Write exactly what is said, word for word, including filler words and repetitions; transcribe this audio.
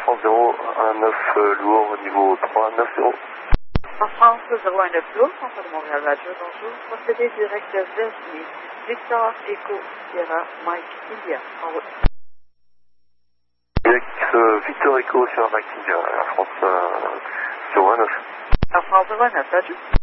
France zéro un neuf euh, lourd niveau trois neuf zéro. En France zéro un neuf lourd, Centre de Montréal Radio, bonjour. Procédé direct vers Vernier. Victor Echo Sierra Mike India. En route. Avec euh, Victor Echo sur Mike India, Air France euh, zéro un neuf. En France zéro un neuf, radio.